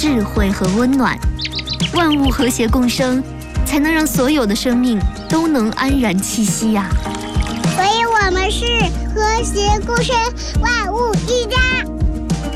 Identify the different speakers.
Speaker 1: 智慧和温暖。万物和谐共生，才能让所有的生命都能安然栖息呀。
Speaker 2: 所以我们是和谐共生，万物一家。